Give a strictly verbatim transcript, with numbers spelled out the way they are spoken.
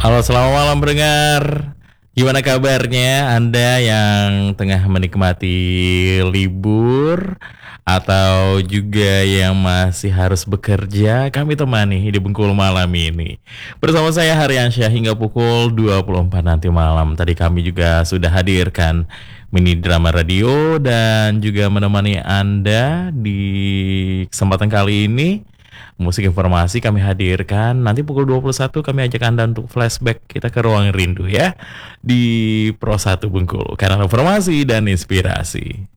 Halo, selamat malam pendengar. Gimana kabarnya Anda yang tengah menikmati libur atau juga yang masih harus bekerja? Kami temani di Bengkulu malam ini. Bersama saya Haryansyah hingga pukul dua puluh empat nanti malam. Tadi kami juga sudah hadirkan mini drama radio dan juga menemani Anda di kesempatan kali ini. Musik informasi kami hadirkan. Nanti pukul dua puluh satu kami ajak Anda untuk flashback kita ke ruang rindu ya. Di Pro satu Bengkulu. Kanal informasi dan inspirasi.